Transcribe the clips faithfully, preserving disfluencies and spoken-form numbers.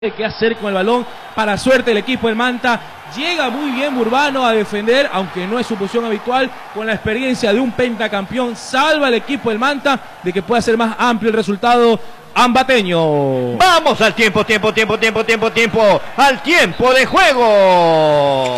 qué hacer con el balón. Para suerte el equipo del Manta. Llega muy bien Urbano a defender, aunque no es su posición habitual. Con la experiencia de un pentacampeón, salva al equipo del Manta de que pueda ser más amplio el resultado ambateño. Vamos al tiempo, tiempo, tiempo, tiempo, tiempo, tiempo. Al tiempo de juego.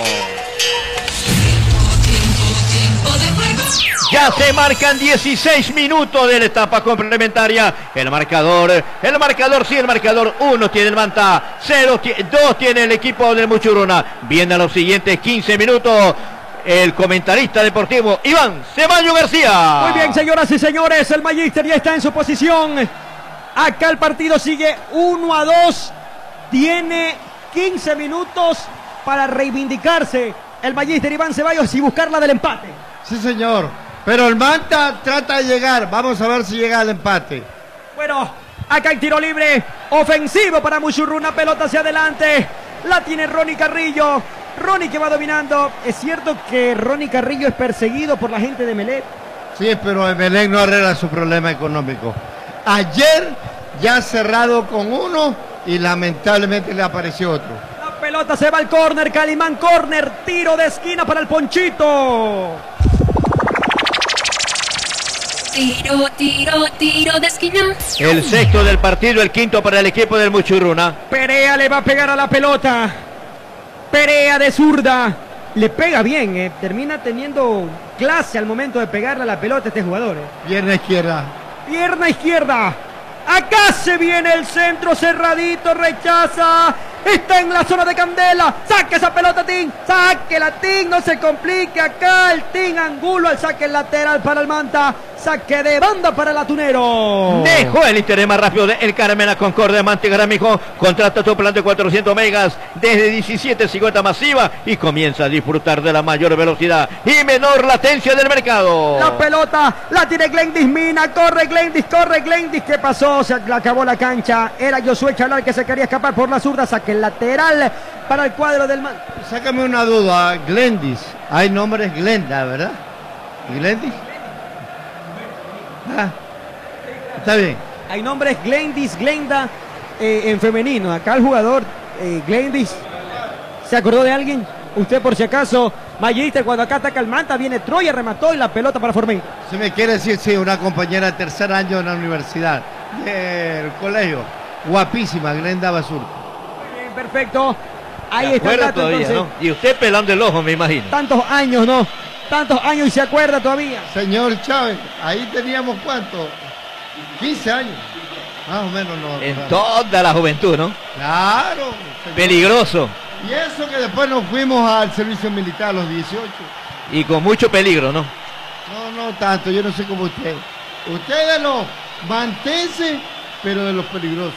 Ya se marcan dieciséis minutos de la etapa complementaria. El marcador, el marcador, sí, el marcador. Uno tiene el Manta, cero, dos tiene el equipo del Muchuruna. Vienen los siguientes quince minutos. El comentarista deportivo Iván Ceballos García. Muy bien, señoras y señores, el Magister ya está en su posición. Acá el partido sigue uno a dos. Tiene quince minutos para reivindicarse el Magister Iván Ceballos y buscar la del empate. Sí, señor. Pero el Manta trata de llegar. Vamos a ver si llega al empate. Bueno, acá hay tiro libre. Ofensivo para Muchuruna. Pelota hacia adelante. La tiene Ronnie Carrillo. Ronnie que va dominando. Es cierto que Ronnie Carrillo es perseguido por la gente de Emelec. Sí, pero Emelec no arregla su problema económico. Ayer ya cerrado con uno y lamentablemente le apareció otro. La pelota se va al córner. Calimán córner. Tiro de esquina para el Ponchito. Tiro, tiro, tiro de esquina. El sexto del partido, el quinto para el equipo del Muchuruna. Perea le va a pegar a la pelota. Perea de zurda. Le pega bien, eh. Termina teniendo clase al momento de pegarle a la pelota a este jugador. Eh. Pierna izquierda. Pierna izquierda. Acá se viene el centro cerradito, rechaza. Está en la zona de Candela. Saque esa pelota, Tin. Sáquela, Tin. No se complique acá. El Tin Angulo al saque lateral para el Manta. Saque de banda para el Atunero. Dejó el interés más rápido de El Carmen a Concordia Mantegramijo. Contrata tu plan de cuatrocientos megas desde diecisiete cincuenta masiva y comienza a disfrutar de la mayor velocidad y menor latencia del mercado. La pelota la tiene Glendis Mina. Corre Glendis, corre Glendis. ¿Qué pasó? Se acabó la cancha. Era Josué Chalar que se quería escapar por la zurda. Saque lateral para el cuadro del Manta. Sácame una duda, Glendis. Hay nombres Glenda, ¿verdad? ¿Y Glendis? Ah, está bien. Hay nombres Glendis, Glenda eh, en femenino. Acá el jugador eh, Glendis. ¿Se acordó de alguien? Usted por si acaso. Magister, cuando acá ataca el Manta, viene Troya, remató y la pelota para Formín. Se me quiere decir, sí, una compañera de tercer año en la universidad, del colegio. Guapísima, Glenda Basur. Muy bien, perfecto. Ahí está el dato, todavía, entonces. ¿no? Y usted pelando el ojo, me imagino. Tantos años, ¿no? Tantos años y se acuerda todavía. Señor Chávez, ahí teníamos ¿cuánto? quince años. Más o menos. No, en no. toda la juventud, ¿no? Claro. Señor. Peligroso. Y eso que después nos fuimos al servicio militar a los dieciocho. Y con mucho peligro, ¿no? No, no tanto, yo no sé cómo usted. Usted de los mantenses, pero de los peligrosos.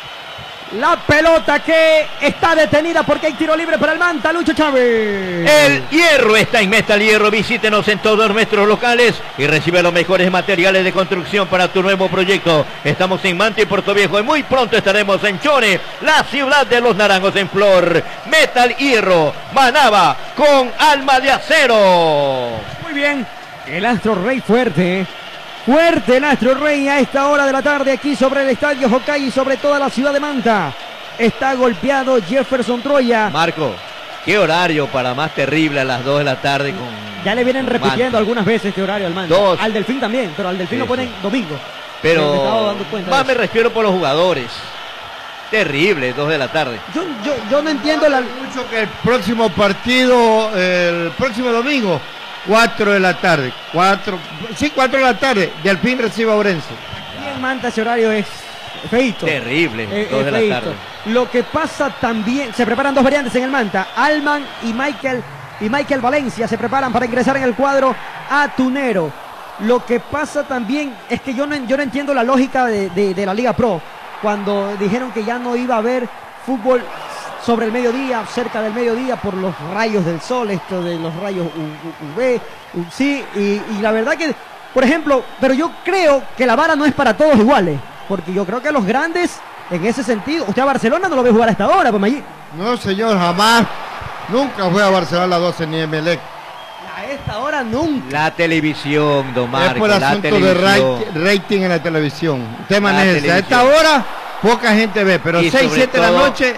La pelota que está detenida porque hay tiro libre para el Manta, Lucho Chávez. El hierro está en Metal Hierro. Visítenos en todos nuestros locales y recibe los mejores materiales de construcción para tu nuevo proyecto. Estamos en Manta y Puerto Viejo y muy pronto estaremos en Chone, la ciudad de los naranjos en flor. Metal Hierro, Manaba con alma de acero. Muy bien, el Astro Rey fuerte, fuerte el Astro Rey a esta hora de la tarde aquí sobre el estadio Hokkaido y sobre toda la ciudad de Manta. Está golpeado Jefferson Troya. Marco, qué horario para más terrible a las dos de la tarde con... Ya le vienen repitiendo Manta. algunas veces este horario al Manta. Dos. Al Delfín también, pero al Delfín Sí, lo ponen sí. domingo. Pero Me más me refiero por los jugadores. Terrible, dos de la tarde. Yo, yo, yo no entiendo la... Mucho que el próximo partido, el próximo domingo, cuatro de la tarde. cuatro, sí, cuatro de la tarde. Delfín recibe a Orense. Y en Manta ese horario es feito. Terrible, Eh, dos eh, de la feito. tarde. Lo que pasa también, se preparan dos variantes en el Manta. Alman y Michael y Michael Valencia se preparan para ingresar en el cuadro atunero. Lo que pasa también es que yo no, yo no entiendo la lógica de, de, de la Liga Pro. Cuando dijeron que ya no iba a haber fútbol sobre el mediodía, cerca del mediodía, por los rayos del sol, esto de los rayos U V, sí, y, y la verdad que, por ejemplo, pero yo creo que la vara no es para todos iguales, porque yo creo que los grandes, en ese sentido, usted a Barcelona no lo ve jugar hasta ahora, pues allí. No, señor, jamás. Nunca fue a Barcelona a las doce ni Emelec. A esta hora nunca. La televisión, don Marco, Es por la asunto de televisión. ra- rating en la televisión. Usted maneja. A televisión. esta hora poca gente ve, pero Y seis, sobre siete de la todo- noche